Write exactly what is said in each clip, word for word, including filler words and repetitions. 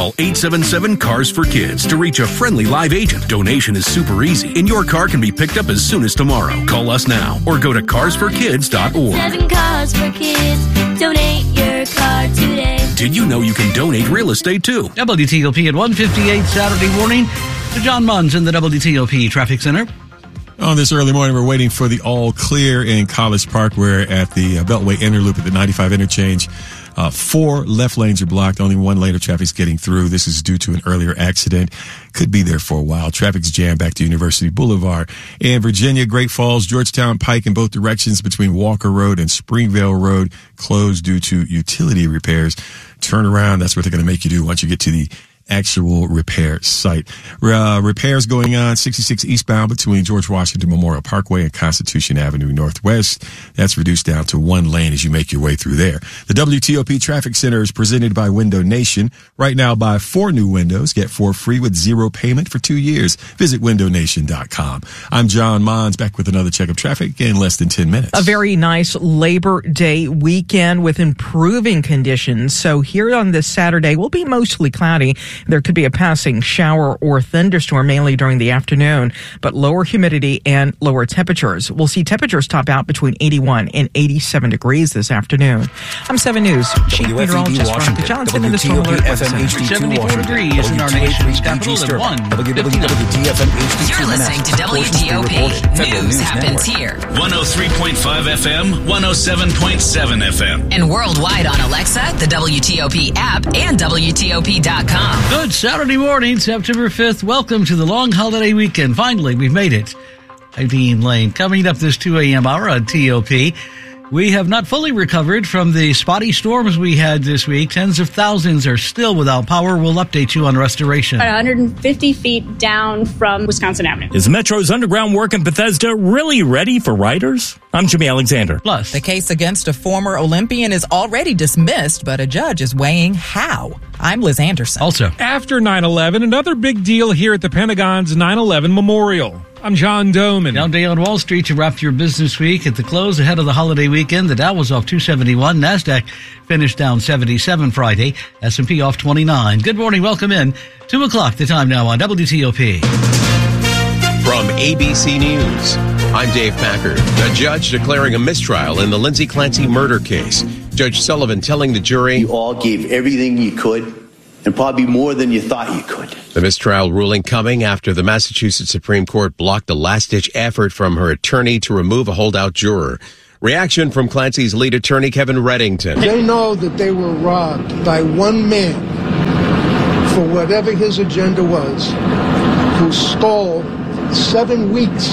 Call eight seven seven, C A R S for Kids to reach a friendly live agent. Donation is super easy, and your car can be picked up as soon as tomorrow. Call us now or go to cars for kids dot org. Seven Cars for Kids. Donate your car today. Did you know you can donate real estate too? W T O P at one fifty-eight Saturday morning. John Munns in the W T O P Traffic Center. On this early morning, we're waiting for the all clear in College Park. We're at the uh, Beltway Interloop at the ninety-five interchange. Uh, four left lanes are blocked. Only one lane of traffic's getting through. This is due to an earlier accident. Could be there for a while. Traffic's jammed back to University Boulevard. And Virginia, Great Falls, Georgetown Pike in both directions between Walker Road and Springvale Road closed due to utility repairs. Turn around. That's what they're going to make you do once you get to the actual repair site. Uh, repairs going on sixty-six eastbound between George Washington Memorial Parkway and Constitution Avenue Northwest. That's reduced down to one lane as you make your way through there. The W T O P Traffic Center is presented by Window Nation. Right now, buy four new windows, get four free with zero payment for two years. Visit window nation dot com. I'm John Mons, back with another check of traffic in less than ten minutes. A very nice Labor Day weekend with improving conditions. So here on this Saturday, will be mostly cloudy. There could be a passing shower or thunderstorm mainly during the afternoon, but lower humidity and lower temperatures. We'll see temperatures top out between eighty-one and eighty-seven degrees this afternoon. I'm seven News Chief Meteorologist Veronica Johnson in the Storm Alert Weather Center. seventy-four degrees in our nation's capital at one. You're listening to W T O P. News happens here. one oh three point five F M, one oh seven point seven F M. And worldwide on Alexa, the W T O P app, and W T O P dot com. Good Saturday morning, September fifth. Welcome to the long holiday weekend. Finally, we've made it. I'm Dean Lane. Coming up this two a.m. hour on T O P. We have not fully recovered from the spotty storms we had this week. Tens of thousands are still without power. We'll update you on restoration. one hundred fifty feet down from Wisconsin Avenue. Is Metro's underground work in Bethesda really ready for riders? I'm Jimmy Alexander. Plus, the case against a former Olympian is already dismissed, but a judge is weighing how. I'm Liz Anderson. Also, after nine eleven, another big deal here at the Pentagon's nine eleven Memorial. I'm John Doman. Down day on Wall Street to wrap your business week. At the close ahead of the holiday weekend, the Dow was off two seventy-one. NASDAQ finished down seventy-seven Friday. S and P off twenty-nine. Good morning. Welcome in. two o'clock the time now on W T O P. From A B C News, I'm Dave Packard. A judge declaring a mistrial in the Lindsay Clancy murder case. Judge Sullivan telling the jury, you all gave everything you could, and probably more than you thought you could. The mistrial ruling coming after the Massachusetts Supreme Court blocked a last-ditch effort from her attorney to remove a holdout juror. Reaction from Clancy's lead attorney, Kevin Reddington. They know that they were robbed by one man for whatever his agenda was, who stole seven weeks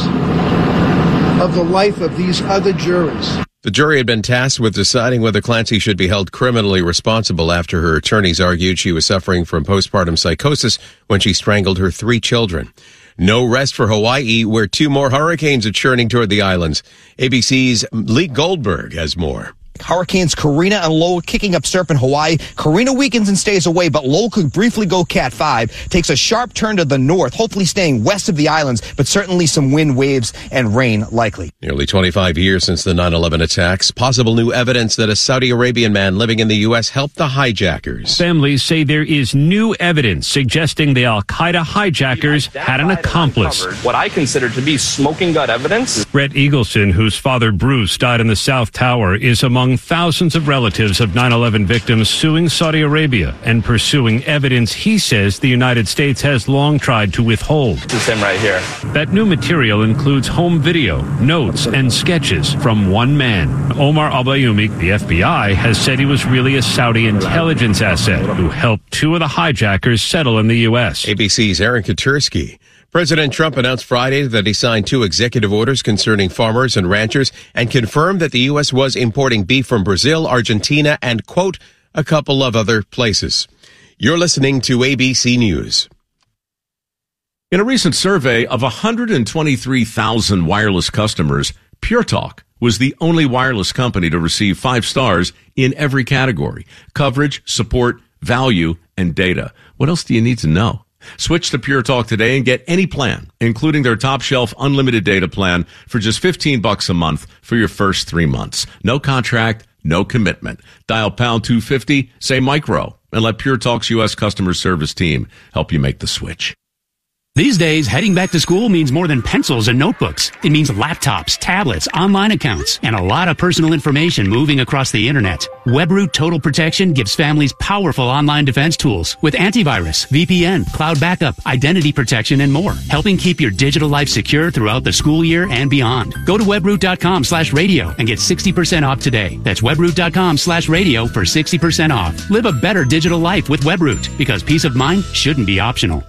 of the life of these other jurors. The jury had been tasked with deciding whether Clancy should be held criminally responsible after her attorneys argued she was suffering from postpartum psychosis when she strangled her three children. No rest for Hawaii, where two more hurricanes are churning toward the islands. A B C's Lee Goldberg has more. Hurricanes Karina and Lowell kicking up surf in Hawaii. Karina weakens and stays away, but Lowell could briefly go Cat five. Takes a sharp turn to the north, hopefully staying west of the islands, but certainly some wind, waves, and rain likely. Nearly twenty-five years since the nine eleven attacks. Possible new evidence that a Saudi Arabian man living in the U S helped the hijackers. Families say there is new evidence suggesting the Al-Qaeda hijackers had an accomplice. What I consider to be smoking gun evidence. Brett Eagleson, whose father Bruce died in the South Tower, is among thousands of relatives of nine eleven victims suing Saudi Arabia and pursuing evidence he says the United States has long tried to withhold. This is him right here. That new material includes home video, notes, and sketches from one man. Omar al-Bayoumi, the F B I, has said he was really a Saudi intelligence asset who helped two of the hijackers settle in the U S. A B C's Aaron Katursky. President Trump announced Friday that he signed two executive orders concerning farmers and ranchers and confirmed that the U S was importing beef from Brazil, Argentina, and, quote, a couple of other places. You're listening to A B C News. In a recent survey of one hundred twenty-three thousand wireless customers, Pure Talk was the only wireless company to receive five stars in every category: coverage, support, value, and data. What else do you need to know? Switch to Pure Talk today and get any plan, including their top shelf unlimited data plan for just fifteen bucks a month for your first three months. No contract, no commitment. Dial pound two fifty, say micro. and let Pure Talk's U S customer service team help you make the switch. These days, heading back to school means more than pencils and notebooks. It means laptops, tablets, online accounts, and a lot of personal information moving across the internet. WebRoot Total Protection gives families powerful online defense tools with antivirus, V P N, cloud backup, identity protection, and more, helping keep your digital life secure throughout the school year and beyond. Go to webroot.com slash radio and get sixty percent off today. That's webroot.com slash radio for sixty percent off. Live a better digital life with WebRoot, because peace of mind shouldn't be optional.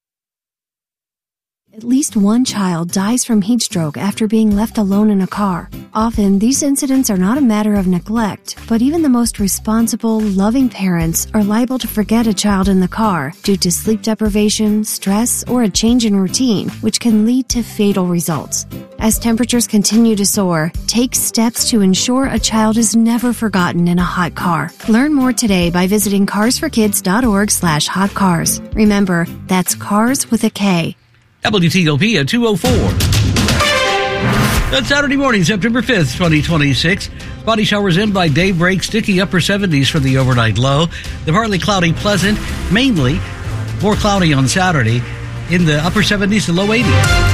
At least one child dies from heat stroke after being left alone in a car. Often, these incidents are not a matter of neglect, but even the most responsible, loving parents are liable to forget a child in the car due to sleep deprivation, stress, or a change in routine, which can lead to fatal results. As temperatures continue to soar, take steps to ensure a child is never forgotten in a hot car. Learn more today by visiting carsforkids.org slash hot cars. Remember, that's cars with a K. W T O P at two oh four. That's Saturday morning, September fifth, twenty twenty-six. Spotty showers in by daybreak, sticky upper seventies for the overnight low. The partly cloudy, pleasant, mainly more cloudy on Saturday in the upper seventies to low eighties.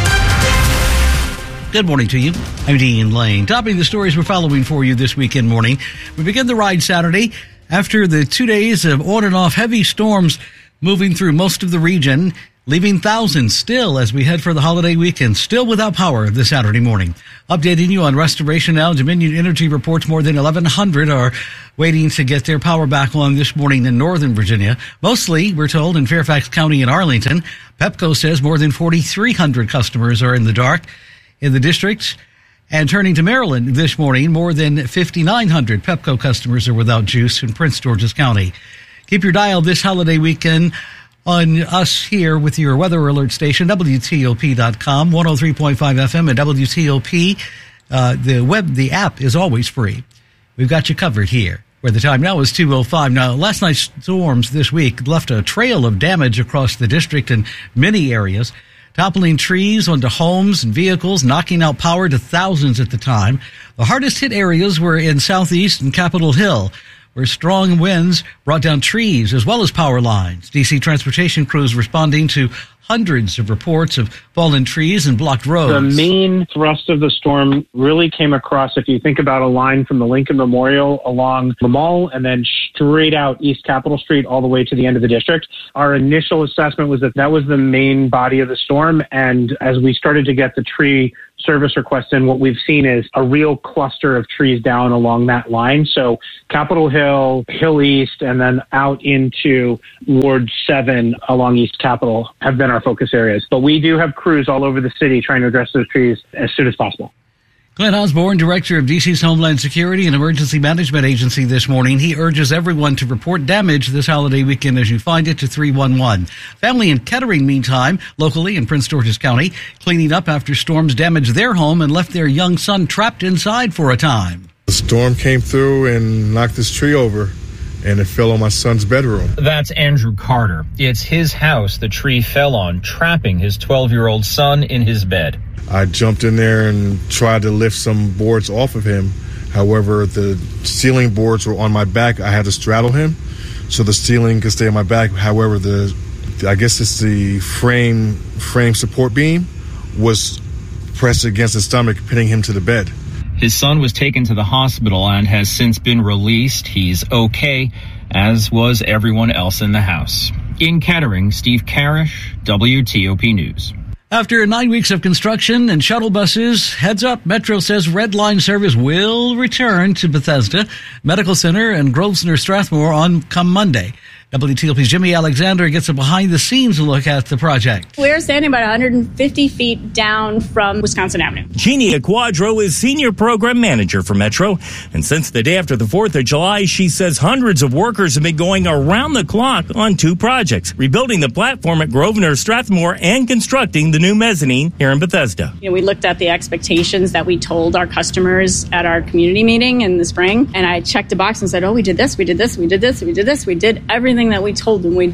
Good morning to you. I'm Dean Lane. Topping the stories we're following for you this weekend morning. We begin the ride Saturday after the two days of on and off heavy storms moving through most of the region, leaving thousands still as we head for the holiday weekend, still without power this Saturday morning. Updating you on restoration now, Dominion Energy reports more than eleven hundred are waiting to get their power back on this morning in Northern Virginia. Mostly, we're told, in Fairfax County and Arlington. Pepco says more than forty-three hundred customers are in the dark in the district. And turning to Maryland this morning, more than fifty-nine hundred Pepco customers are without juice in Prince George's County. Keep your dial this holiday weekend on us here with your weather alert station, W T O P dot com, one oh three point five F M and W T O P. Uh, the web, the app is always free. We've got you covered here, where the time now is two oh five. Now, last night's storms this week left a trail of damage across the district in many areas, toppling trees onto homes and vehicles, knocking out power to thousands at the time. The hardest hit areas were in Southeast and Capitol Hill, where strong winds brought down trees as well as power lines. D C transportation crews responding to hundreds of reports of fallen trees and blocked roads. The main thrust of the storm really came across, if you think about a line from the Lincoln Memorial along the mall and then straight out East Capitol Street all the way to the end of the district. Our initial assessment was that that was the main body of the storm. And as we started to get the tree service requests in, what we've seen is a real cluster of trees down along that line. So Capitol Hill, Hill East, and then out into Ward seven along East Capitol have been our focus areas. But we do have crews all over the city trying to address those trees as soon as possible. Glenn Osborne, director of D C's Homeland Security and Emergency Management Agency this morning. He urges everyone to report damage this holiday weekend as you find it to three one one. Family in Kettering, meantime, locally in Prince George's County, cleaning up after storms damaged their home and left their young son trapped inside for a time. The storm came through and knocked this tree over, and it fell on my son's bedroom. That's Andrew Carter. It's his house the tree fell on, trapping his twelve-year-old son in his bed. I jumped in there and tried to lift some boards off of him. However, the ceiling boards were on my back. I had to straddle him so the ceiling could stay on my back. However, the I guess it's the frame frame support beam was pressed against his stomach, pinning him to the bed. His son was taken to the hospital and has since been released. He's okay, as was everyone else in the house. In Kettering, Steve Karish, W T O P News. After nine weeks of construction and shuttle buses, heads up, Metro says Red Line service will return to Bethesda Medical Center and Grosvenor Strathmore on come Monday. W T O P's Jimmy Alexander gets a behind-the-scenes look at the project. We're standing about one hundred fifty feet down from Wisconsin Avenue. Jeannie Quadro is Senior Program Manager for Metro. And since the day after the fourth of July, she says hundreds of workers have been going around the clock on two projects, rebuilding the platform at Grosvenor Strathmore and constructing the new mezzanine here in Bethesda. You know, we looked at the expectations that we told our customers at our community meeting in the spring, and I checked a box and said, oh, we did this, we did this, we did this, we did this, we did everything that we told them we'd do.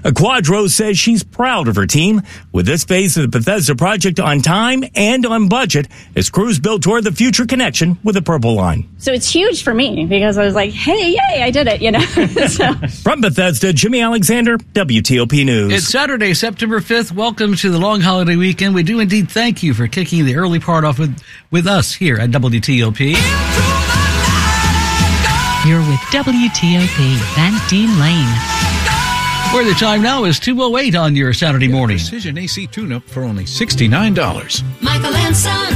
Quadro says she's proud of her team with this phase of the Bethesda project on time and on budget as crews build toward the future connection with the Purple Line. So it's huge for me because I was like, hey, yay, I did it, you know. So. From Bethesda, Jimmy Alexander, W T O P News. It's Saturday, September fifth. Welcome to the long holiday weekend. We do indeed thank you for kicking the early part off with, with us here at W T O P. You're with W T O P, Van Dean Lane. Where the time now is two oh eight on your Saturday morning. Precision A C tune-up for only sixty-nine dollars. Michael and Son.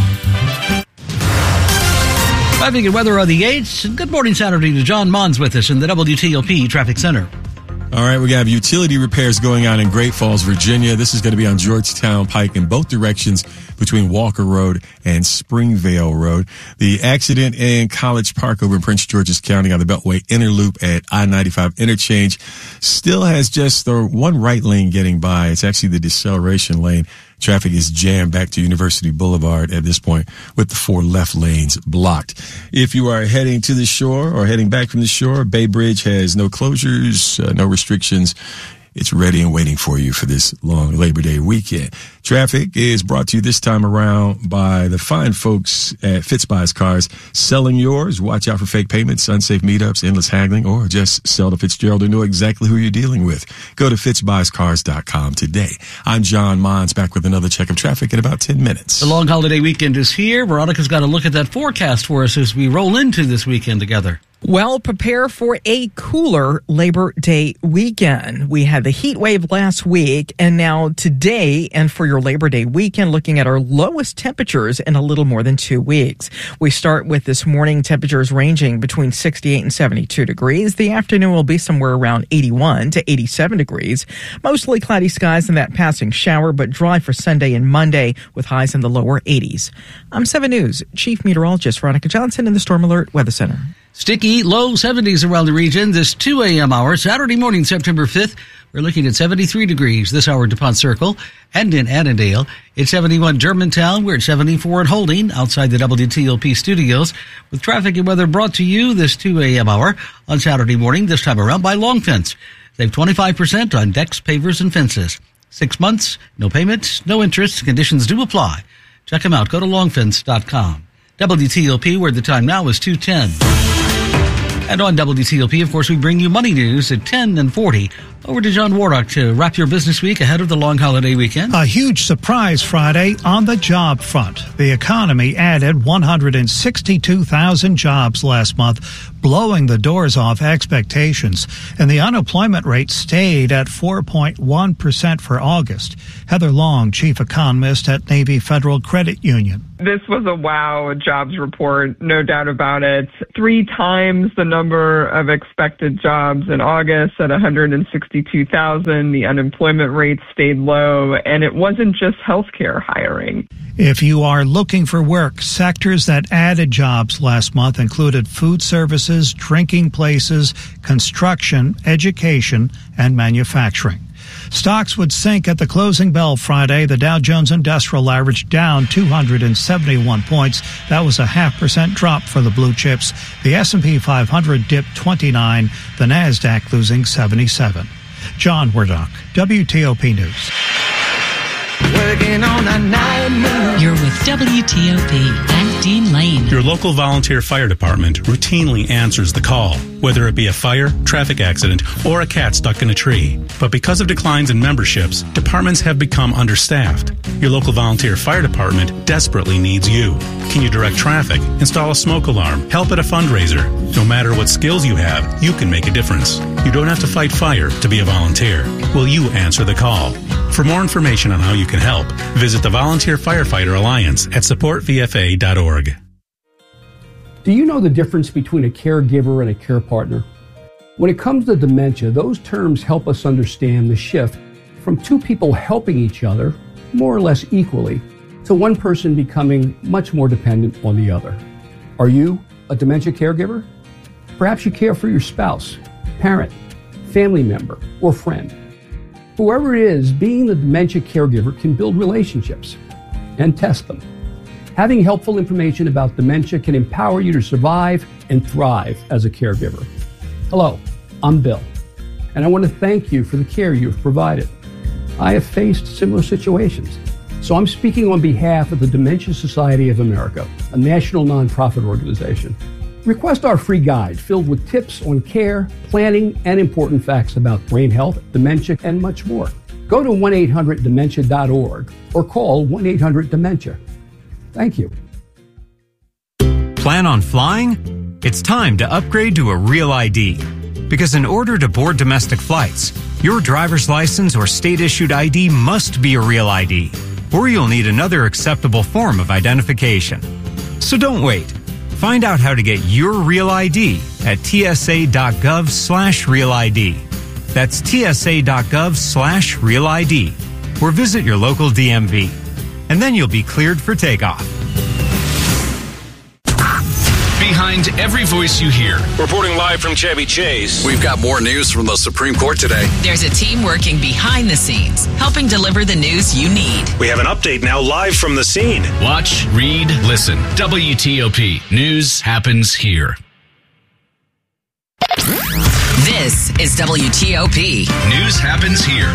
Traffic and weather on the eights. Good morning Saturday to John Mons with us in the W T O P Traffic Center. All right, we have utility repairs going on in Great Falls, Virginia. This is going to be on Georgetown Pike in both directions between Walker Road and Springvale Road. The accident in College Park over in Prince George's County on the Beltway Inner Loop at I ninety-five interchange still has just the one right lane getting by. It's actually the deceleration lane. Traffic is jammed back to University Boulevard at this point with the four left lanes blocked. If you are heading to the shore or heading back from the shore, Bay Bridge has no closures, uh, no restrictions. It's ready and waiting for you for this long Labor Day weekend. Traffic is brought to you this time around by the fine folks at Fitzbuy's Cars. Selling yours. Watch out for fake payments, unsafe meetups, endless haggling, or just sell to Fitzgerald to know exactly who you're dealing with. Go to fitzbuys cars dot com today. I'm John Mons, back with another check of traffic in about ten minutes. The long holiday weekend is here. Veronica's got to look at that forecast for us as we roll into this weekend together. Well, prepare for a cooler Labor Day weekend. We had the heat wave last week, and now today, and for your Labor Day weekend, looking at our lowest temperatures in a little more than two weeks. We start with this morning temperatures ranging between sixty-eight and seventy-two degrees. The afternoon will be somewhere around eighty-one to eighty-seven degrees. Mostly cloudy skies and that passing shower, but dry for Sunday and Monday with highs in the lower eighties. I'm seven News Chief Meteorologist Veronica Johnson in the Storm Alert Weather Center. Sticky, low seventies around the region this two a.m. hour, Saturday morning, September fifth. We're looking at seventy-three degrees this hour at DuPont Circle and in Annandale. It's seventy-one Germantown. We're at seventy-four at Holding outside the W T O P studios with traffic and weather brought to you this two a.m. hour on Saturday morning, this time around by Long Fence. Save twenty-five percent on decks, pavers, and fences. Six months, no payments, no interest. Conditions do apply. Check them out. Go to long fence dot com. W T O P, where the time now is two ten. And on W T O P, of course, we bring you money news at ten and forty. Over to John Wardock to wrap your business week ahead of the long holiday weekend. A huge surprise Friday on the job front. The economy added one hundred sixty-two thousand jobs last month, blowing the doors off expectations. And the unemployment rate stayed at four point one percent for August. Heather Long, chief economist at Navy Federal Credit Union. This was a wow jobs report, no doubt about it. Three times the number of expected jobs in August at one hundred sixty-two thousand. The unemployment rate stayed low, and it wasn't just healthcare hiring. If you are looking for work, sectors that added jobs last month included food services, drinking places, construction, education, and manufacturing. Stocks would sink at the closing bell Friday. The Dow Jones Industrial Average down two hundred seventy-one points. That was a half percent drop for the blue chips. The S and P five hundred dipped twenty-nine. The NASDAQ losing seventy-seven. John Wardock, W T O P News. Working on a nine. You're with W T O P and Dean Lane. Your local volunteer fire department routinely answers the call, whether it be a fire, traffic accident, or a cat stuck in a tree. But because of declines in memberships, departments have become understaffed. Your local volunteer fire department desperately needs you. Can you direct traffic, install a smoke alarm, help at a fundraiser? No matter what skills you have, you can make a difference. You don't have to fight fire to be a volunteer. Will you answer the call? For more information on how you can help, visit the Volunteer Firefighter Alliance at support v f a dot org. Do you know the difference between a caregiver and a care partner? When it comes to dementia, those terms help us understand the shift from two people helping each other more or less equally to one person becoming much more dependent on the other. Are you a dementia caregiver? Perhaps you care for your spouse, parent, family member, or friend. Whoever it is, being the dementia caregiver can build relationships and test them. Having helpful information about dementia can empower you to survive and thrive as a caregiver. Hello, I'm Bill, and I want to thank you for the care you've provided. I have faced similar situations. So I'm speaking on behalf of the Dementia Society of America, a national nonprofit organization. Request our free guide filled with tips on care, planning, and important facts about brain health, dementia, and much more. Go to one eight hundred dementia dot org or call one eight hundred dementia. Thank you. Plan on flying? It's time to upgrade to a Real I D. Because in order to board domestic flights, your driver's license or state-issued I D must be a Real I D, or you'll need another acceptable form of identification. So don't wait. Find out how to get your Real I D at tsa.gov slash Real ID. That's tsa.gov slash Real ID, or visit your local D M V. And then you'll be cleared for takeoff. Behind every voice you hear. Reporting live from Chevy Chase. We've got more news from the Supreme Court today. There's a team working behind the scenes, helping deliver the news you need. We have an update now live from the scene. Watch, read, listen. W T O P. News happens here. This is W T O P. News happens here.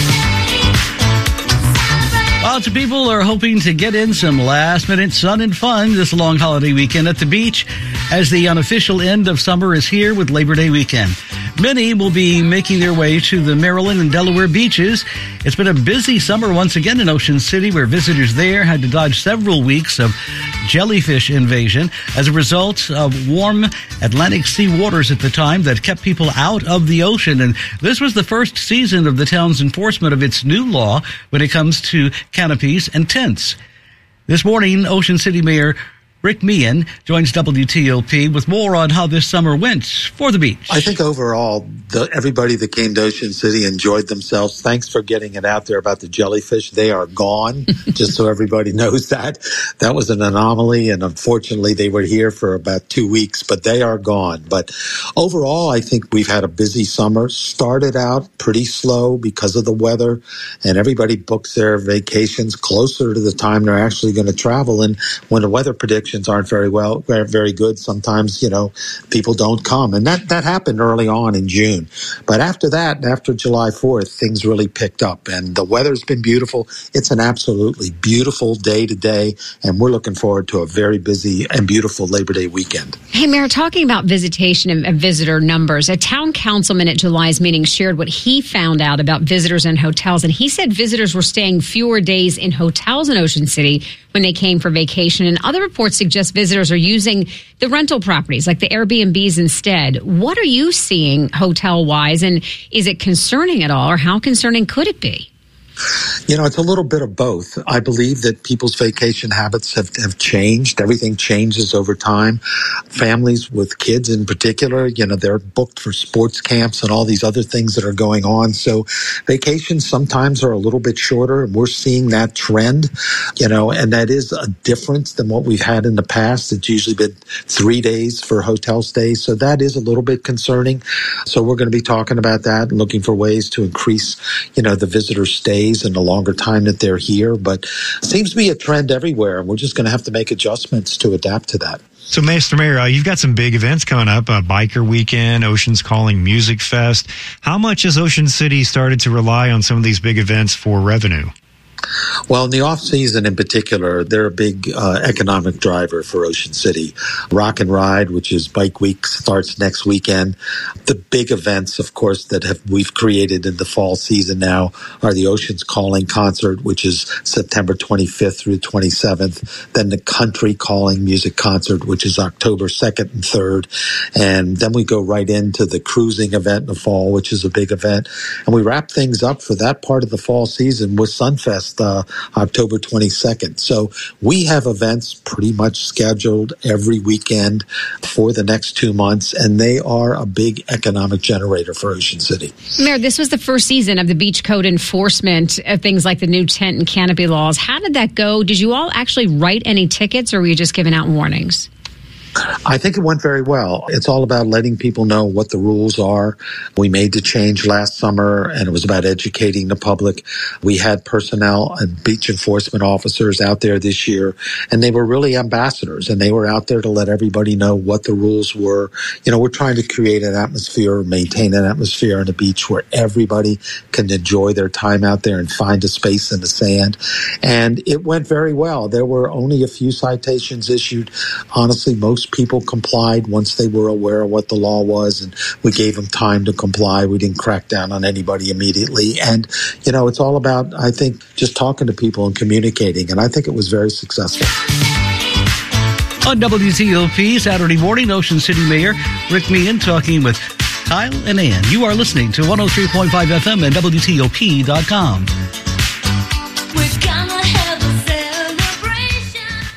Lots of people are hoping to get in some last-minute sun and fun this long holiday weekend at the beach, as the unofficial end of summer is here with Labor Day weekend. Many will be making their way to the Maryland and Delaware beaches. It's been a busy summer once again in Ocean City, where visitors there had to dodge several weeks of jellyfish invasion as a result of warm Atlantic sea waters at the time that kept people out of the ocean. And this was the first season of the town's enforcement of its new law when it comes to canopies and tents. This morning, Ocean City Mayor Rick Meehan joins W T O P with more on how this summer went for the beach. I think overall, the, everybody that came to Ocean City enjoyed themselves. Thanks for getting it out there about the jellyfish. They are gone, just so everybody knows that. That was an anomaly, and unfortunately, they were here for about two weeks, but they are gone. But overall, I think we've had a busy summer. Started out pretty slow because of the weather, and everybody books their vacations closer to the time they're actually going to travel. And when the weather predictions aren't very well, very good, sometimes, you know, people don't come. And that, that happened early on in June. But after that, after July fourth, things really picked up. And the weather's been beautiful. It's an absolutely beautiful day today. And we're looking forward to a very busy and beautiful Labor Day weekend. Hey, Mayor, talking about visitation and, and visitor numbers, a town councilman at July's meeting shared what he found out about visitors and hotels. And he said visitors were staying fewer days in hotels in Ocean City when they came for vacation. And other reports suggest visitors are using the rental properties like the Airbnbs instead. What are you seeing hotel-wise, and is it concerning at all, or how concerning could it be? You know, it's a little bit of both. I believe that people's vacation habits have, have changed. Everything changes over time. Families with kids in particular, you know, they're booked for sports camps and all these other things that are going on. So vacations sometimes are a little bit shorter, and we're seeing that trend, you know, and that is a difference than what we've had in the past. It's usually been three days for hotel stays. So that is a little bit concerning. So we're going to be talking about that and looking for ways to increase, you know, the visitor stays and the longer time that they're here. But it seems to be a trend everywhere, and we're just going to have to make adjustments to adapt to that. So, Mister Mayor, uh, you've got some big events coming up, uh, Biker Weekend, Ocean's Calling Music Fest. How much has Ocean City started to rely on some of these big events for revenue? Well, in the off season in particular, they're a big uh, economic driver for Ocean City. Rock and Ride, which is Bike Week, starts next weekend. The big events, of course, that have we've created in the fall season now are the Ocean's Calling concert, which is September twenty-fifth through twenty-seventh. Then the Country Calling Music Concert, which is October second and third. And then we go right into the cruising event in the fall, which is a big event. And we wrap things up for that part of the fall season with Sunfest, Uh, October twenty-second. So we have events pretty much scheduled every weekend for the next two months, and they are a big economic generator for Ocean City. Mayor, this was the first season of the beach code enforcement of things like the new tent and canopy laws. How did that go? Did you all actually write any tickets, or were you just giving out warnings? I think it went very well. It's all about letting people know what the rules are. We made the change last summer, and it was about educating the public. We had personnel and beach enforcement officers out there this year, and they were really ambassadors, and they were out there to let everybody know what the rules were. You know, we're trying to create an atmosphere, maintain an atmosphere on the beach where everybody can enjoy their time out there and find a space in the sand. And it went very well. There were only a few citations issued. Honestly, most people complied once they were aware of what the law was, and we gave them time to comply. We didn't crack down on anybody immediately. And, you know, it's all about, I think, just talking to people and communicating. And I think it was very successful. On W T O P Saturday morning, Ocean City Mayor Rick Meehan talking with Kyle and Ann. You are listening to one oh three point five F M and W T O P dot com. We're gonna have a celebration.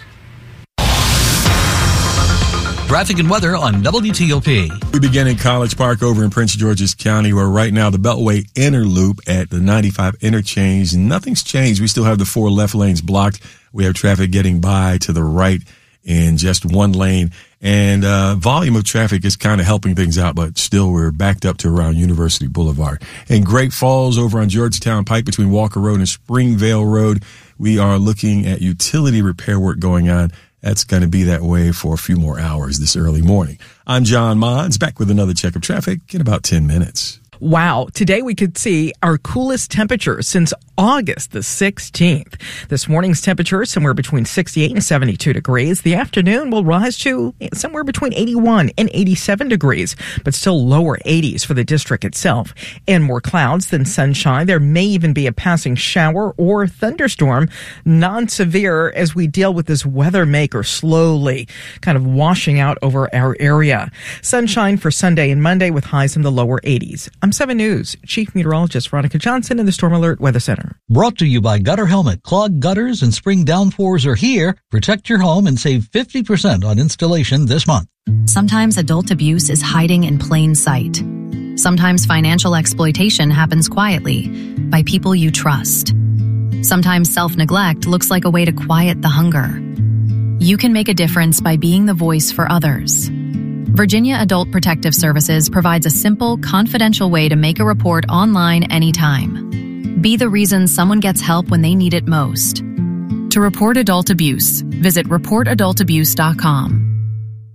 Traffic and weather on W T O P. We begin in College Park over in Prince George's County, where right now the Beltway inner loop at the ninety-five interchange, nothing's changed. We still have the four left lanes blocked. We have traffic getting by to the right in just one lane. And uh volume of traffic is kind of helping things out, but still we're backed up to around University Boulevard. In Great Falls over on Georgetown Pike between Walker Road and Springvale Road, we are looking at utility repair work going on. That's going to be that way for a few more hours this early morning. I'm John Mons, back with another check of traffic in about ten minutes. Wow. Today we could see our coolest temperature since August the sixteenth. This morning's temperature is somewhere between sixty-eight and seventy-two degrees. The afternoon will rise to somewhere between eighty-one and eighty-seven degrees, but still lower eighties for the district itself. And more clouds than sunshine. There may even be a passing shower or thunderstorm, non-severe as we deal with this weather maker slowly kind of washing out over our area. Sunshine for Sunday and Monday with highs in the lower eighties. I'm seven News Chief Meteorologist Veronica Johnson in the Storm Alert Weather Center. Brought to you by Gutter Helmet. Clogged gutters and spring downpours are here. Protect your home and save fifty percent on installation this month. Sometimes adult abuse is hiding in plain sight. Sometimes financial exploitation happens quietly by people you trust. Sometimes self-neglect looks like a way to quiet the hunger. You can make a difference by being the voice for others. Virginia Adult Protective Services provides a simple, confidential way to make a report online anytime. Be the reason someone gets help when they need it most. To report adult abuse, visit report adult abuse dot com.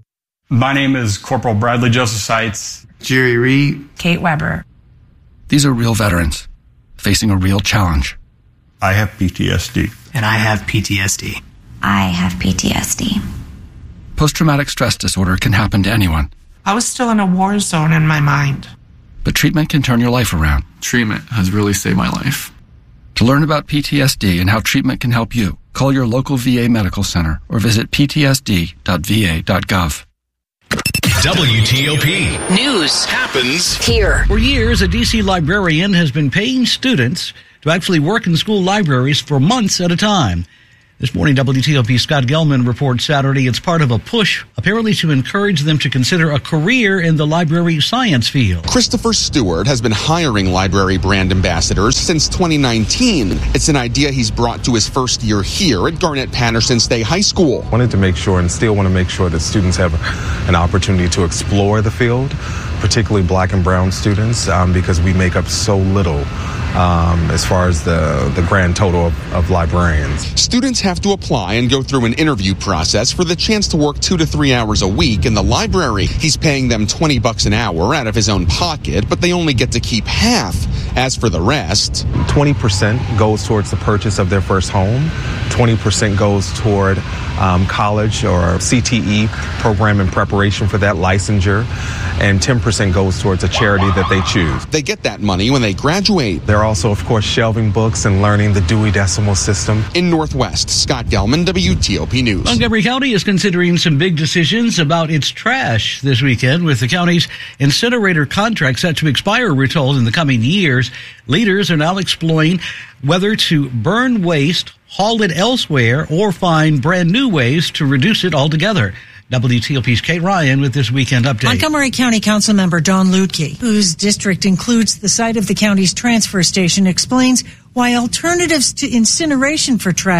My name is Corporal Bradley Joseph Seitz. Jerry Reed. Kate Weber. These are real veterans facing a real challenge. I have P T S D. And I have P T S D. I have P T S D. Post-traumatic stress disorder can happen to anyone. I was still in a war zone in my mind. But treatment can turn your life around. Treatment has really saved my life. To learn about P T S D and how treatment can help you, call your local V A medical center or visit p t s d dot v a dot gov. W T O P. News happens here. For years, a D C librarian has been paying students to actually work in school libraries for months at a time. This morning, W T O P Scott Gelman reports Saturday it's part of a push, apparently to encourage them to consider a career in the library science field. Christopher Stewart has been hiring library brand ambassadors since twenty nineteen. It's an idea he's brought to his first year here at Garnett Patterson State High School. Wanted to make sure and still want to make sure that students have an opportunity to explore the field, particularly black and brown students, um, because we make up so little um, as far as the, the grand total of, of librarians. Students have to apply and go through an interview process for the chance to work two to three hours a week in the library. He's paying them twenty bucks an hour out of his own pocket, but they only get to keep half. As for the rest, twenty percent goes towards the purchase of their first home, twenty percent goes toward um, college or C T E program in preparation for that licensure, and ten percent goes towards a charity that they choose. They get that money when they graduate. They're also, of course, shelving books and learning the Dewey Decimal System. In Northwest, Scott Gelman, W T O P News. Montgomery County is considering some big decisions about its trash this weekend, with the county's incinerator contract set to expire, we're told, in the coming years. Leaders are now exploring whether to burn waste, haul it elsewhere, or find brand new ways to reduce it altogether. W T O P's Kate Ryan with this weekend update. Montgomery County Councilmember Don Lutke, whose district includes the site of the county's transfer station, explains why alternatives to incineration for trash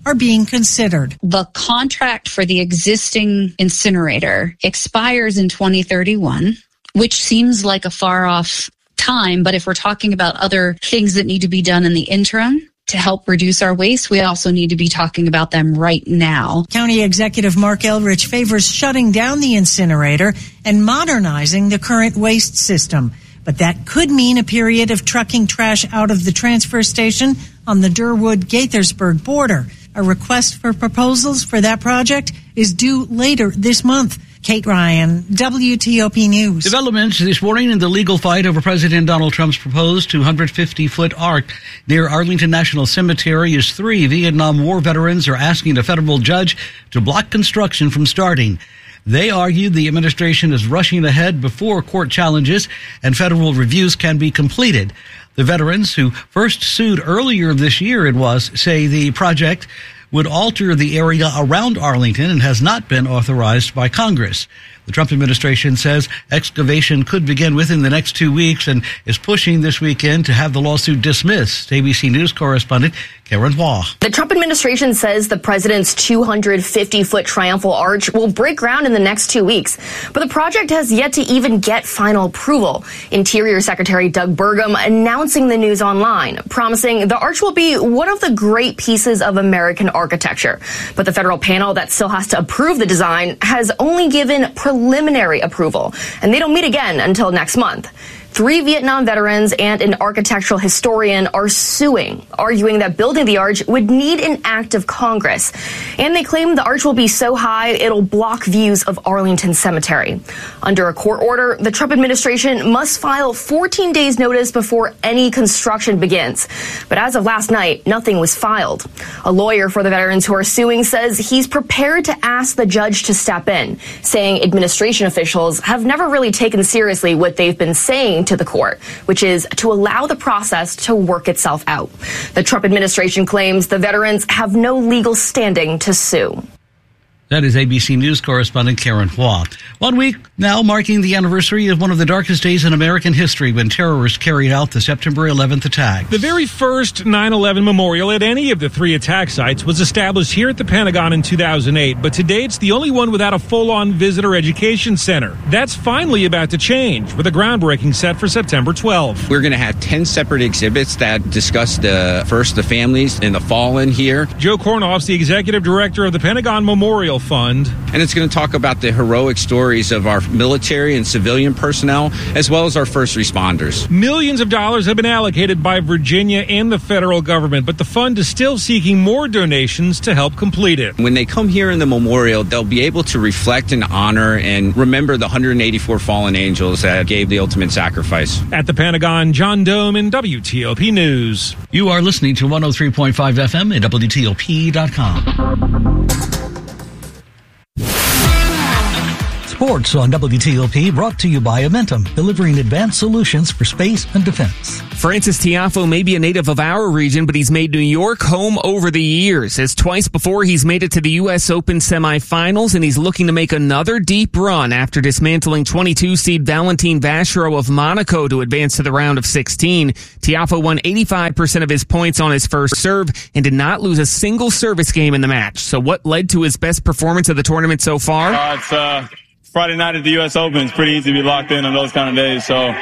are being considered. The contract for the existing incinerator expires in twenty thirty-one, which seems like a far off time. But if we're talking about other things that need to be done in the interim to help reduce our waste, we also need to be talking about them right now. County Executive Mark Elrich favors shutting down the incinerator and modernizing the current waste system. But that could mean a period of trucking trash out of the transfer station on the Durwood-Gaithersburg border. A request for proposals for that project is due later this month. Kate Ryan, W T O P News. Developments this morning in the legal fight over President Donald Trump's proposed two hundred fifty foot arc near Arlington National Cemetery as three Vietnam War veterans are asking a federal judge to block construction from starting. They argue the administration is rushing ahead before court challenges and federal reviews can be completed. The veterans, who first sued earlier this year, it was, say the project would alter the area around Arlington and has not been authorized by Congress. The Trump administration says excavation could begin within the next two weeks and is pushing this weekend to have the lawsuit dismissed. A B C News correspondent Karen Hua. The Trump administration says the president's two hundred fifty foot triumphal arch will break ground in the next two weeks. But the project has yet to even get final approval. Interior Secretary Doug Burgum announcing the news online, promising the arch will be one of the great pieces of American architecture. But the federal panel that still has to approve the design has only given preliminary approval, and they don't meet again until next month. Three Vietnam veterans and an architectural historian are suing, arguing that building the arch would need an act of Congress. And they claim the arch will be so high it'll block views of Arlington Cemetery. Under a court order, the Trump administration must file fourteen days notice before any construction begins. But as of last night, nothing was filed. A lawyer for the veterans who are suing says he's prepared to ask the judge to step in, saying administration officials have never really taken seriously what they've been saying to the court, which is to allow the process to work itself out. The Trump administration claims the veterans have no legal standing to sue. That is A B C News correspondent Karen Hua. One week now marking the anniversary of one of the darkest days in American history when terrorists carried out the September eleventh attack. The very first nine eleven memorial at any of the three attack sites was established here at the Pentagon in two thousand eight, but today it's the only one without a full-on visitor education center. That's finally about to change with a groundbreaking set for September twelfth. We're going to have ten separate exhibits that discuss the first the families and the fallen here. Joe Kornoff's the executive director of the Pentagon Memorial Fund. And it's going to talk about the heroic stories of our military and civilian personnel, as well as our first responders. Millions of dollars have been allocated by Virginia and the federal government, but the fund is still seeking more donations to help complete it. When they come here in the memorial, they'll be able to reflect and honor and remember the one hundred eighty-four fallen angels that gave the ultimate sacrifice. At the Pentagon, John Dome in W T O P News. You are listening to one oh three point five F M at W T O P dot com. Sports on W T O P, brought to you by Amentum, delivering advanced solutions for space and defense. Francis Tiafoe may be a native of our region, but he's made New York home over the years. As twice before, he's made it to the U S Open semifinals, and he's looking to make another deep run after dismantling twenty-two seed Valentin Vachereau of Monaco to advance to the round of sixteen. Tiafoe won eighty-five percent of his points on his first serve and did not lose a single service game in the match. So what led to his best performance of the tournament so far? Uh, it's, uh... Friday night at the U S Open. It's pretty easy to be locked in on those kind of days. So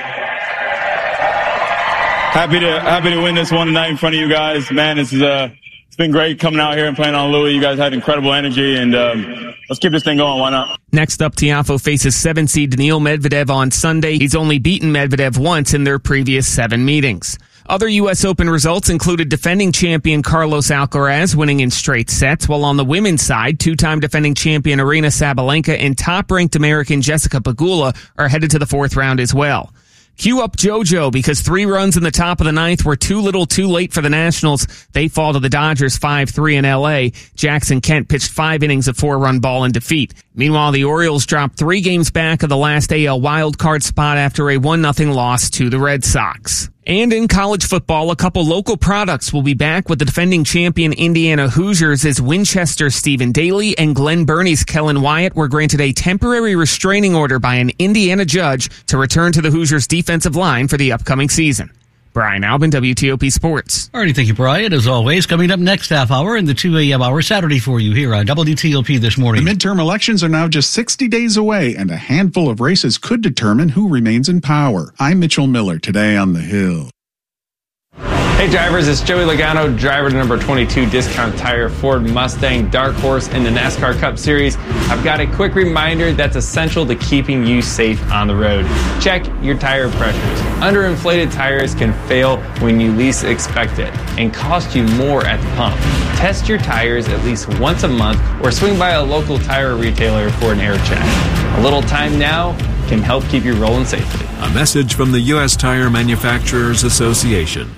happy to happy to win this one tonight in front of you guys. Man, this is uh, it's been great coming out here and playing on Louis. You guys had incredible energy, and um, let's keep this thing going. Why not? Next up, Tiafoe faces seven seed Daniil Medvedev on Sunday. He's only beaten Medvedev once in their previous seven meetings. Other U S Open results included defending champion Carlos Alcaraz winning in straight sets, while on the women's side, two-time defending champion Aryna Sabalenka and top-ranked American Jessica Pegula are headed to the fourth round as well. Cue up JoJo, because three runs in the top of the ninth were too little too late for the Nationals. They fall to the Dodgers five three in L A. Jackson Kent pitched five innings of four-run ball in defeat. Meanwhile, the Orioles dropped three games back of the last A L wildcard spot after a one nothing loss to the Red Sox. And in college football, a couple local products will be back with the defending champion Indiana Hoosiers as Winchester's Stephen Daly and Glen Burnie's Kellen Wyatt were granted a temporary restraining order by an Indiana judge to return to the Hoosiers' defensive line for the upcoming season. Brian Albin, W T O P Sports. All righty, thank you, Brian. As always, coming up next half hour in the two a.m. hour Saturday for you here on W T O P This Morning. The midterm elections are now just sixty days away, and a handful of races could determine who remains in power. I'm Mitchell Miller, today on The Hill. Hey drivers, it's Joey Logano, driver to number twenty-two Discount Tire Ford Mustang Dark Horse in the NASCAR Cup Series. I've got a quick reminder that's essential to keeping you safe on the road. Check your tire pressures. Underinflated tires can fail when you least expect it and cost you more at the pump. Test your tires at least once a month or swing by a local tire retailer for an air check. A little time now can help keep you rolling safely. A message from the U S Tire Manufacturers Association.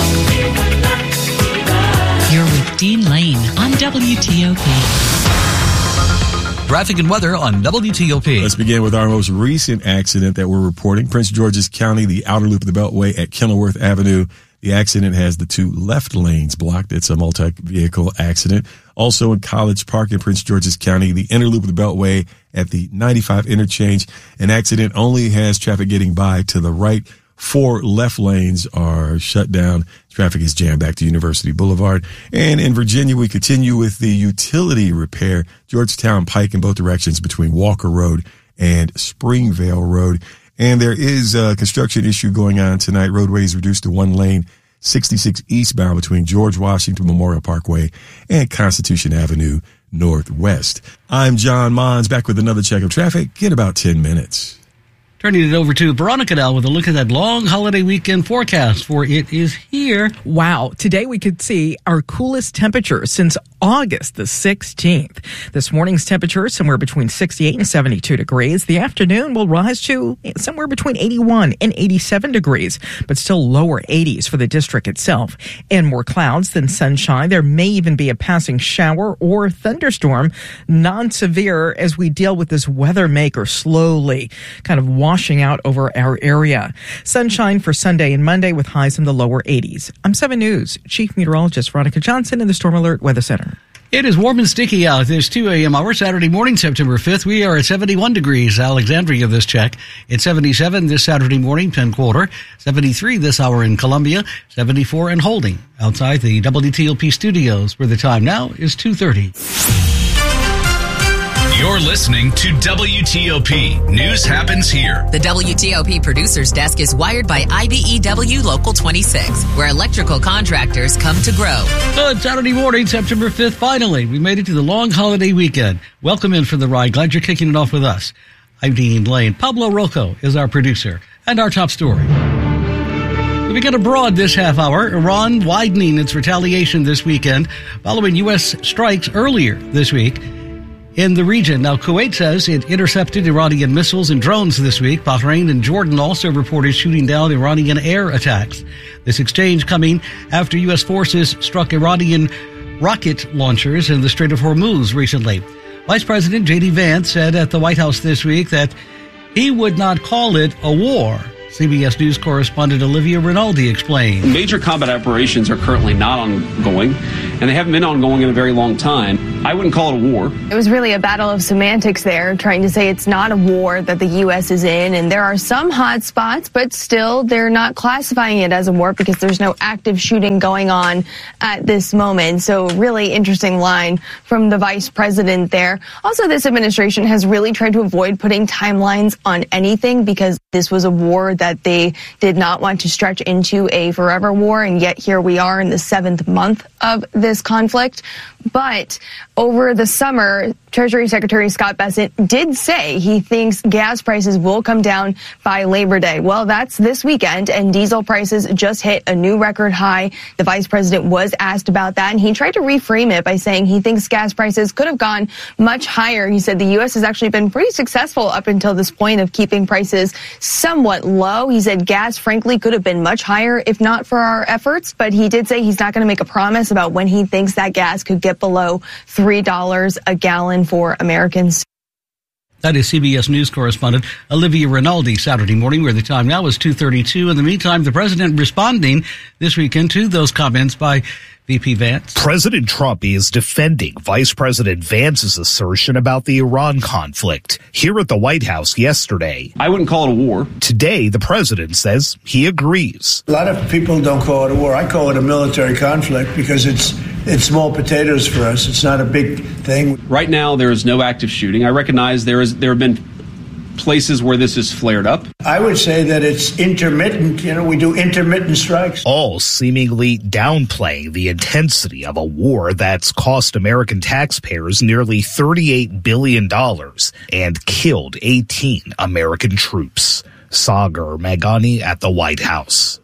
You're with Dean Lane on W T O P. Traffic and weather on W T O P. Let's begin with our most recent accident that we're reporting. Prince George's County, the outer loop of the Beltway at Kenilworth Avenue. The accident has the two left lanes blocked. It's a multi-vehicle accident. Also in College Park in Prince George's County, the inner loop of the Beltway at the ninety-five interchange. An accident only has traffic getting by to the right. Four left lanes are shut down. Traffic is jammed back to University Boulevard. And in Virginia, we continue with the utility repair, Georgetown Pike in both directions between Walker Road and Springvale Road. And there is a construction issue going on tonight. Roadways reduced to one lane, sixty-six eastbound between George Washington Memorial Parkway and Constitution Avenue Northwest. I'm John Mons, back with another check of traffic in about ten minutes. Turning it over to Veronica now with a look at that long holiday weekend forecast, for it is here. Wow. Today we could see our coolest temperature since August the sixteenth. This morning's temperature is somewhere between sixty-eight and seventy-two degrees. The afternoon will rise to somewhere between eighty-one and eighty-seven degrees, but still lower eighties for the district itself. And more clouds than sunshine. There may even be a passing shower or thunderstorm, non-severe, as we deal with this weather maker slowly kind of washing out over our area. Sunshine for Sunday and Monday with highs in the lower eighties. I'm seven News Chief Meteorologist Veronica Johnson in the Storm Alert Weather Center. It is warm and sticky out this two a.m. hour Saturday morning, September fifth. We are at seventy-one degrees, Alexandria this check. It's seventy-seven this Saturday morning, Penn Quarter. seventy-three this hour in Columbia. seventy-four and holding outside the W T O P studios, where the time now is two thirty. You're listening to W T O P. News happens here. The W T O P producer's desk is wired by I B E W Local twenty-six, where electrical contractors come to grow. Good Saturday morning, September fifth. Finally, we made it to the long holiday weekend. Welcome in for the ride. Glad you're kicking it off with us. I'm Dean Lane. Pablo Rocco is our producer. And our top story. We begin abroad this half hour. Iran widening its retaliation this weekend following U S strikes earlier this week in the region. Now, Kuwait says it intercepted Iranian missiles and drones this week. Bahrain and Jordan also reported shooting down Iranian air attacks. This exchange coming after U S forces struck Iranian rocket launchers in the Strait of Hormuz recently. Vice President J D Vance said at the White House this week that he would not call it a war. C B S News correspondent Olivia Rinaldi explained. Major combat operations are currently not ongoing, and they haven't been ongoing in a very long time. I wouldn't call it a war. It was really a battle of semantics there, trying to say it's not a war that the U S is in, and there are some hot spots, but still they're not classifying it as a war because there's no active shooting going on at this moment. So really interesting line from the vice president there. Also, this administration has really tried to avoid putting timelines on anything because this was a war that they did not want to stretch into a forever war, and yet here we are in the seventh month of this conflict. But over the summer, Treasury Secretary Scott Bessent did say he thinks gas prices will come down by Labor Day. Well, that's this weekend, and diesel prices just hit a new record high. The vice president was asked about that, and he tried to reframe it by saying he thinks gas prices could have gone much higher. He said the U S has actually been pretty successful up until this point of keeping prices somewhat low. He said gas, frankly, could have been much higher if not for our efforts, but he did say he's not going to make a promise about when he thinks that gas could get below three dollars a gallon for Americans. That is C B S News correspondent Olivia Rinaldi Saturday morning, where the time now is two thirty-two. In the meantime, the president responding this weekend to those comments by V P Vance. President Trump is defending Vice President Vance's assertion about the Iran conflict here at the White House yesterday. I wouldn't call it a war. Today, the president says he agrees. A lot of people don't call it a war. I call it a military conflict because it's it's small potatoes for us. It's not a big thing. Right now, there is no active shooting. I recognize there is there have been places where this has flared up. I would say that it's intermittent. You know, we do intermittent strikes. All seemingly downplaying the intensity of a war that's cost American taxpayers nearly thirty-eight billion dollars and killed eighteen American troops. Sagar Meghani at the White House.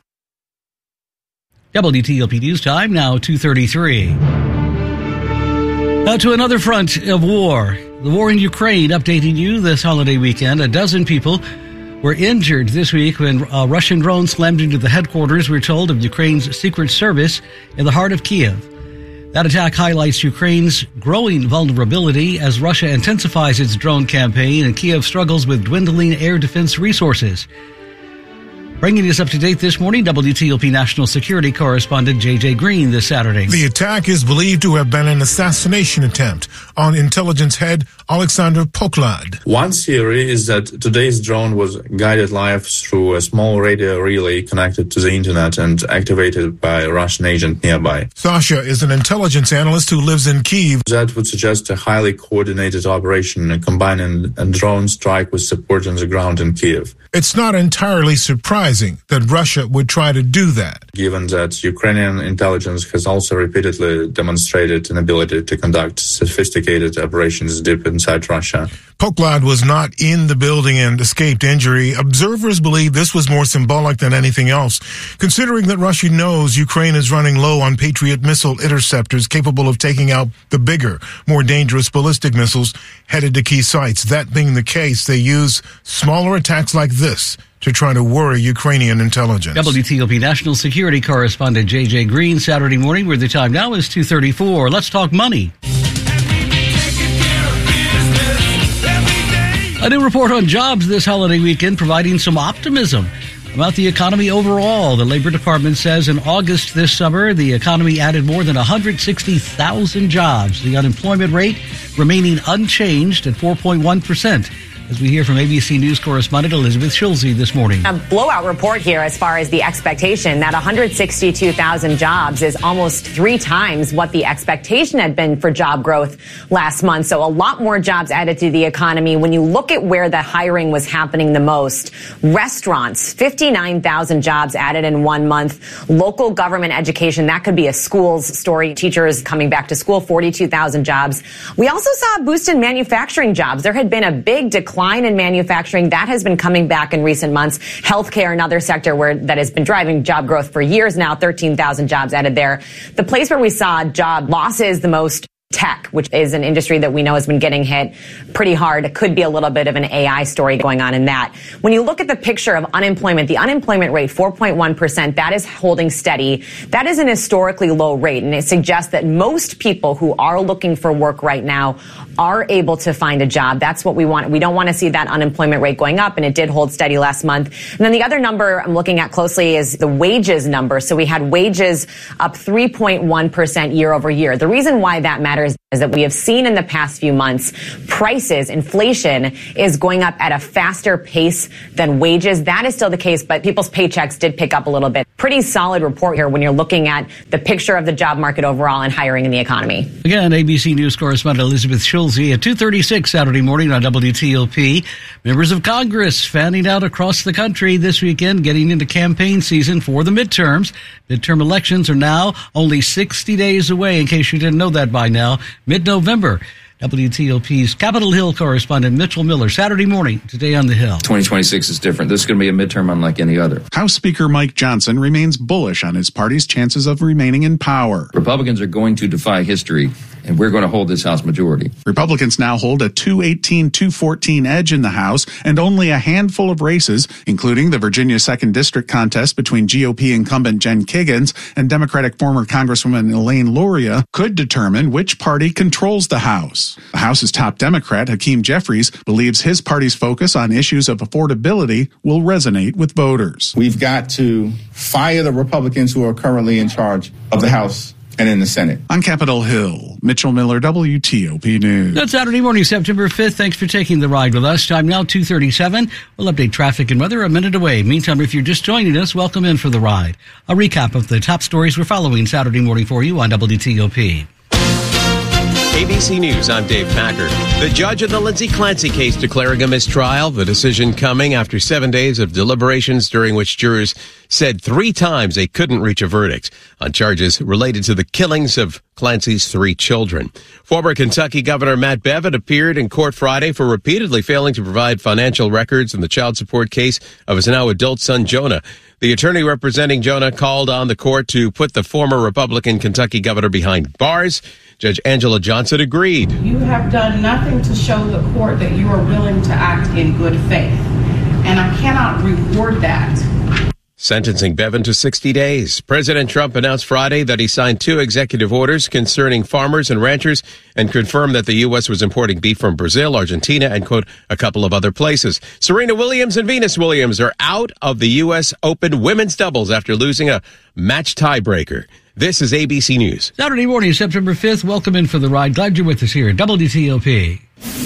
W T O P News Time, now two thirty-three. Now to another front of war. The war in Ukraine updating you this holiday weekend. A dozen people were injured this week when a Russian drone slammed into the headquarters, we're told, of Ukraine's Secret Service in the heart of Kiev. That attack highlights Ukraine's growing vulnerability as Russia intensifies its drone campaign and Kiev struggles with dwindling air defense resources. Bringing us up to date this morning, W T O P National Security Correspondent J J Green this Saturday. The attack is believed to have been an assassination attempt on intelligence head Alexander Poklad. One theory is that today's drone was guided live through a small radio relay connected to the internet and activated by a Russian agent nearby. Sasha is an intelligence analyst who lives in Kyiv. That would suggest a highly coordinated operation combining a drone strike with support on the ground in Kyiv. It's not entirely surprising that Russia would try to do that, given that Ukrainian intelligence has also repeatedly demonstrated an ability to conduct sophisticated operations deep inside Russia. Poklad was not in the building and escaped injury. Observers believe this was more symbolic than anything else, considering that Russia knows Ukraine is running low on Patriot missile interceptors capable of taking out the bigger, more dangerous ballistic missiles headed to key sites. That being the case, they use smaller attacks like this to try to worry Ukrainian intelligence. W T O P National Security Correspondent J J Green, Saturday morning, where the time now is two thirty-four. Let's talk money. A new report on jobs this holiday weekend providing some optimism about the economy overall. The Labor Department says in August this summer, the economy added more than one hundred sixty thousand jobs. The unemployment rate remaining unchanged at four point one percent. As we hear from A B C News correspondent Elizabeth Schulze this morning. A blowout report here as far as the expectation that one hundred sixty-two thousand jobs is almost three times what the expectation had been for job growth last month. So a lot more jobs added to the economy. When you look at where the hiring was happening the most, restaurants, fifty-nine thousand jobs added in one month. Local government education, that could be a schools story. Teachers coming back to school, forty-two thousand jobs. We also saw a boost in manufacturing jobs. There had been a big decline in manufacturing. That has been coming back in recent months. Healthcare, another sector where that has been driving job growth for years now, thirteen thousand jobs added there. The place where we saw job losses the most, tech, which is an industry that we know has been getting hit pretty hard. It could be a little bit of an A I story going on in that. When you look at the picture of unemployment, the unemployment rate, four point one percent, that is holding steady. That is an historically low rate, and it suggests that most people who are looking for work right now are able to find a job. That's what we want. We don't want to see that unemployment rate going up, and it did hold steady last month. And then the other number I'm looking at closely is the wages number. So we had wages up three point one percent year over year. The reason why that matters is that we have seen in the past few months, prices, inflation is going up at a faster pace than wages. That is still the case, but people's paychecks did pick up a little bit. Pretty solid report here when you're looking at the picture of the job market overall and hiring in the economy. Again, A B C News correspondent Elizabeth Schulze at two thirty-six Saturday morning on W T O P. Members of Congress fanning out across the country this weekend, getting into campaign season for the midterms. Midterm elections are now only sixty days away, in case you didn't know that by now, mid-November. W T O P's Capitol Hill correspondent Mitchell Miller, Saturday morning, today on the Hill. twenty twenty-six is different. This is going to be a midterm unlike any other. House Speaker Mike Johnson remains bullish on his party's chances of remaining in power. Republicans are going to defy history, and we're going to hold this House majority. Republicans now hold a two eighteen to two fourteen edge in the House, and only a handful of races, including the Virginia second District contest between G O P incumbent Jen Kiggins and Democratic former Congresswoman Elaine Luria, could determine which party controls the House. The House's top Democrat, Hakeem Jeffries, believes his party's focus on issues of affordability will resonate with voters. We've got to fire the Republicans who are currently in charge of the House and in the Senate. On Capitol Hill, Mitchell Miller, W T O P News. Good Saturday morning, September fifth. Thanks for taking the ride with us. Time now, two thirty-seven. We'll update traffic and weather a minute away. Meantime, if you're just joining us, welcome in for the ride. A recap of the top stories we're following Saturday morning for you on W T O P. A B C News, I'm Dave Packard. The judge in the Lindsay Clancy case declaring a mistrial. The decision coming after seven days of deliberations during which jurors said three times they couldn't reach a verdict on charges related to the killings of Clancy's three children. Former Kentucky Governor Matt Bevin appeared in court Friday for repeatedly failing to provide financial records in the child support case of his now adult son, Jonah. The attorney representing Jonah called on the court to put the former Republican Kentucky governor behind bars. Judge Angela Johnson agreed. You have done nothing to show the court that you are willing to act in good faith, and I cannot reward that. Sentencing Bevin to sixty days. President Trump announced Friday that he signed two executive orders concerning farmers and ranchers and confirmed that the U S was importing beef from Brazil, Argentina, and, quote, a couple of other places. Serena Williams and Venus Williams are out of the U S Open women's doubles after losing a match tiebreaker. This is A B C News. Saturday morning, September fifth. Welcome in for the ride. Glad you're with us here at W T O P.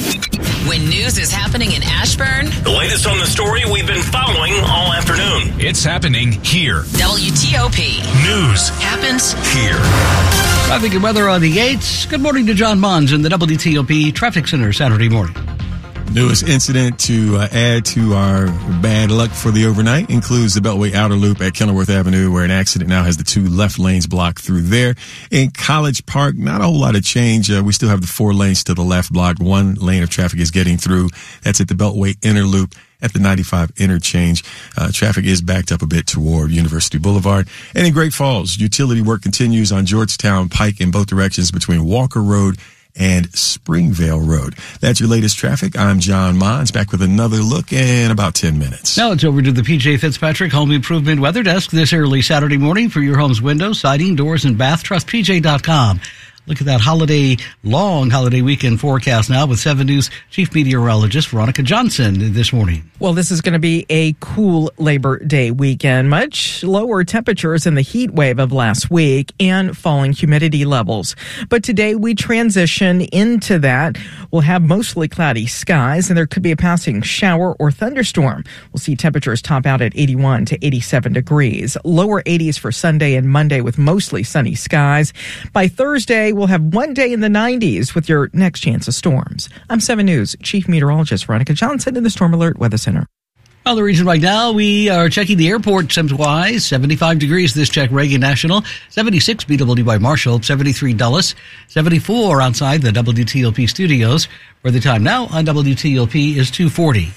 When news is happening in Ashburn, the latest on the story we've been following all afternoon. It's happening here. W T O P. News happens here. Traffic and weather on the eights. Good morning to John Mons in the W T O P Traffic Center Saturday morning. Newest incident to uh, add to our bad luck for the overnight includes the Beltway Outer Loop at Kenilworth Avenue, where an accident now has the two left lanes blocked through there. In College Park, not a whole lot of change. Uh, we still have the four lanes to the left blocked. One lane of traffic is getting through. That's at the Beltway Inner Loop at the ninety-five interchange. Uh, traffic is backed up a bit toward University Boulevard. And in Great Falls, utility work continues on Georgetown Pike in both directions between Walker Road and Springvale Road. That's your latest traffic. I'm John Mons, back with another look in about ten minutes. Now it's over to the P J Fitzpatrick Home Improvement Weather Desk this early Saturday morning for your home's windows, siding, doors, and bath. Trust P J dot com. Look at that holiday, long holiday weekend forecast now with seven News Chief Meteorologist Veronica Johnson this morning. Well, this is going to be a cool Labor Day weekend. Much lower temperatures in the heat wave of last week and falling humidity levels. But today we transition into that. We'll have mostly cloudy skies and there could be a passing shower or thunderstorm. We'll see temperatures top out at eighty-one to eighty-seven degrees. Lower eighties for Sunday and Monday with mostly sunny skies. By Thursday, we'll have one day in the nineties with your next chance of storms. I'm seven News Chief Meteorologist Veronica Johnson in the Storm Alert Weather Center. Well, the region right now, we are checking the airport temps-wise. seventy-five degrees this check, Reagan National. seventy-six, B W by Marshall. seventy-three, Dulles. seventy-four outside the W T O P studios, where the time now on W T O P is two forty.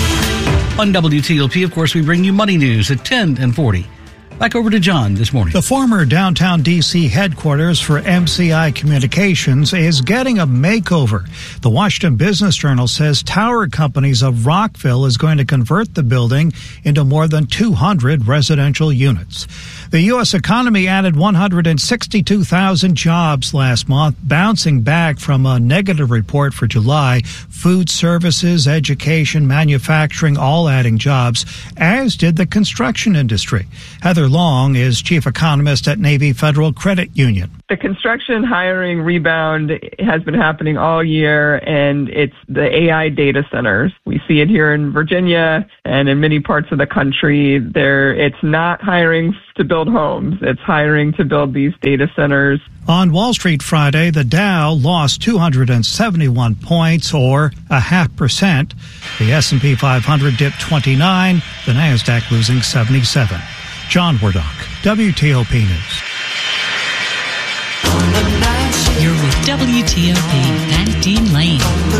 On W T O P, of course, we bring you money news at ten and forty. Back over to John this morning. The former downtown D C headquarters for M C I Communications is getting a makeover. The Washington Business Journal says Tower Companies of Rockville is going to convert the building into more than two hundred residential units. The U S economy added one hundred sixty-two thousand jobs last month, bouncing back from a negative report for July. Food services, education, manufacturing, all adding jobs, as did the construction industry. Heather Long is chief economist at Navy Federal Credit Union. The construction hiring rebound has been happening all year, and it's the A I data centers. We see it here in Virginia and in many parts of the country. There, it's not hiring to build homes. It's hiring to build these data centers. On Wall Street Friday, the Dow lost two hundred seventy-one points, or a half percent. The S and P five hundred dipped twenty-nine, the NASDAQ losing seventy-seven. John Wardock, W T O P News. You're with W T O P and Dean Lane.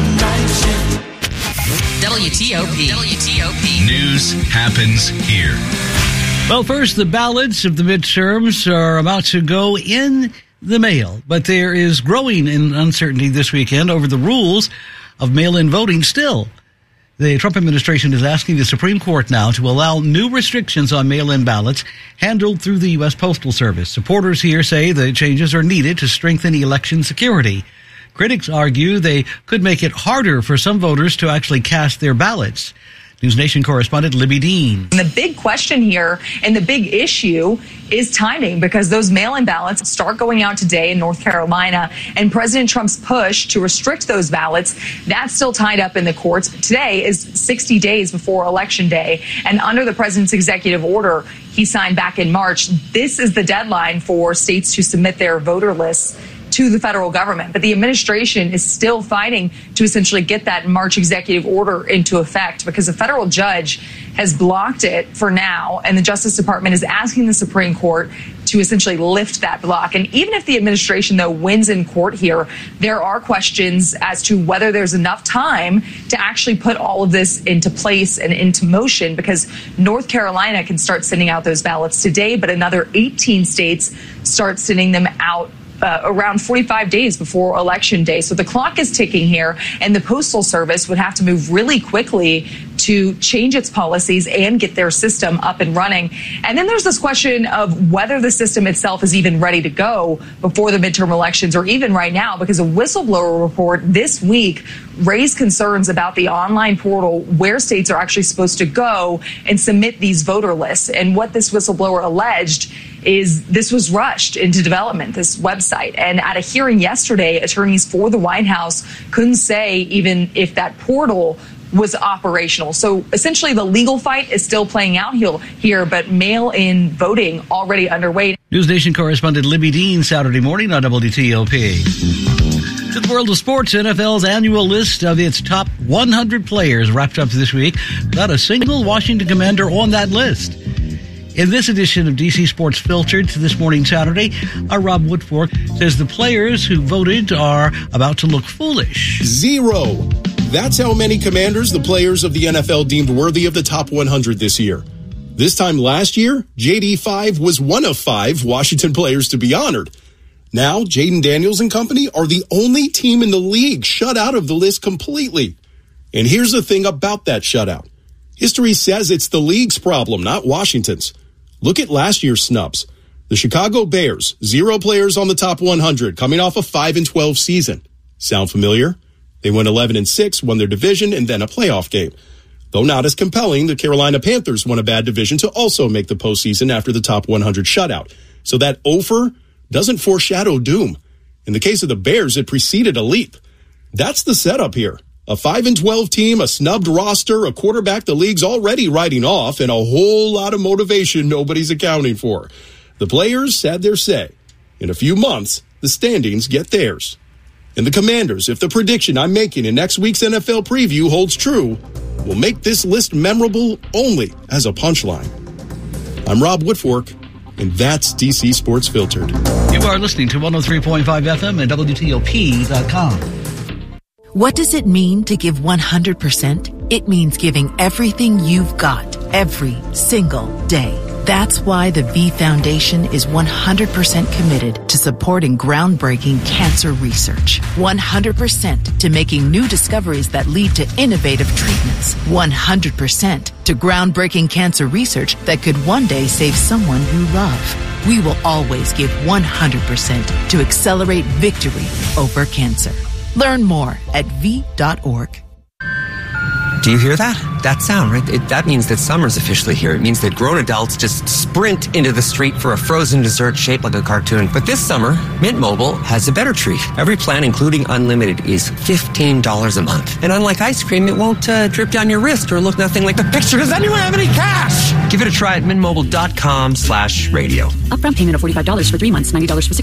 W T O P. W T O P. News happens here. Well, first, the ballots of the midterms are about to go in the mail, but there is growing uncertainty this weekend over the rules of mail-in voting still. The Trump administration is asking the Supreme Court now to allow new restrictions on mail-in ballots handled through the U S Postal Service. Supporters here say the changes are needed to strengthen election security. Critics argue they could make it harder for some voters to actually cast their ballots. News Nation correspondent Libby Dean. And the big question here and the big issue is timing, because those mail-in ballots start going out today in North Carolina, and President Trump's push to restrict those ballots, that's still tied up in the courts. Today is sixty days before Election Day, and under the president's executive order he signed back in March, this is the deadline for states to submit their voter lists to the federal government. But the administration is still fighting to essentially get that March executive order into effect, because a federal judge has blocked it for now, and the Justice Department is asking the Supreme Court to essentially lift that block. And even if the administration, though, wins in court here, there are questions as to whether there's enough time to actually put all of this into place and into motion, because North Carolina can start sending out those ballots today, but another eighteen states start sending them out Uh, around forty-five days before Election Day. So the clock is ticking here, and the Postal Service would have to move really quickly to change its policies and get their system up and running. And then there's this question of whether the system itself is even ready to go before the midterm elections, or even right now, because a whistleblower report this week raised concerns about the online portal where states are actually supposed to go and submit these voter lists. And what this whistleblower alleged is this was rushed into development, this website. And at a hearing yesterday, attorneys for the White House couldn't say even if that portal was operational. So essentially the legal fight is still playing out here, but mail-in voting already underway. News Nation correspondent Libby Dean, Saturday morning on W T O P. To the world of sports, N F L's annual list of its top one hundred players wrapped up this week. Not a single Washington Commander on that list. In this edition of D C Sports Filtered this morning, Saturday, our Rob Woodfork says the players who voted are about to look foolish. Zero. That's how many Commanders the players of the N F L deemed worthy of the top one hundred this year. This time last year, J D five was one of five Washington players to be honored. Now, Jaden Daniels and company are the only team in the league shut out of the list completely. And here's the thing about that shutout. History says it's the league's problem, not Washington's. Look at last year's snubs. The Chicago Bears, zero players on the top one hundred, coming off a five and twelve season. Sound familiar? They went eleven and six, won their division, and then a playoff game. Though not as compelling, the Carolina Panthers won a bad division to also make the postseason after the top one hundred shutout. So that offer doesn't foreshadow doom. In the case of the Bears, it preceded a leap. That's the setup here. A five and twelve team, a snubbed roster, a quarterback the league's already writing off, and a whole lot of motivation nobody's accounting for. The players had their say. In a few months, the standings get theirs. And the Commanders, if the prediction I'm making in next week's N F L preview holds true, will make this list memorable only as a punchline. I'm Rob Woodfork, and that's D C Sports Filtered. You are listening to one oh three point five F M and W T O P dot com. What does it mean to give one hundred percent? It means giving everything you've got, every single day. That's why the V Foundation is one hundred percent committed to supporting groundbreaking cancer research. one hundred percent to making new discoveries that lead to innovative treatments. one hundred percent to groundbreaking cancer research that could one day save someone you love. We will always give one hundred percent to accelerate victory over cancer. Learn more at V dot org. Do you hear that? That sound, right? It, that means that summer's officially here. It means that grown adults just sprint into the street for a frozen dessert shaped like a cartoon. But this summer, Mint Mobile has a better treat. Every plan, including unlimited, is fifteen dollars a month. And unlike ice cream, it won't uh, drip down your wrist or look nothing like the picture. Does anyone have any cash? Give it a try at mintmobile.com slash radio. Upfront payment of forty-five dollars for three months, ninety dollars for six